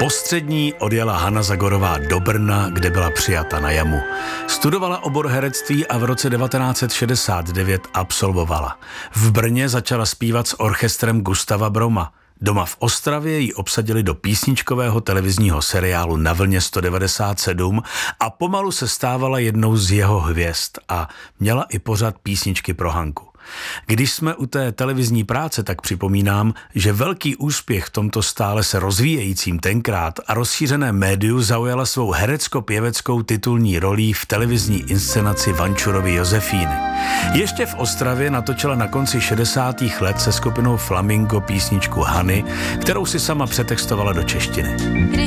střední odjela Hana Zagorová do Brna, kde byla přijata na jamu. Studovala obor herectví a v roce 1969 absolvovala. V Brně začala zpívat s orchestrem Gustava Broma. Doma v Ostravě ji obsadili do písničkového televizního seriálu Na vlně 197 a pomalu se stávala jednou z jeho hvězd a měla i pořad Písničky pro Hanku. Když jsme u té televizní práce, tak připomínám, že velký úspěch v tomto stále se rozvíjejícím tenkrát a rozšířeném médiu zaujala svou herecko-pěveckou titulní rolí v televizní inscenaci Vančurovy Josefíny. Ještě v Ostravě natočila na konci 60. let se skupinou Flamingo písničku Hany, kterou si sama přetextovala do češtiny.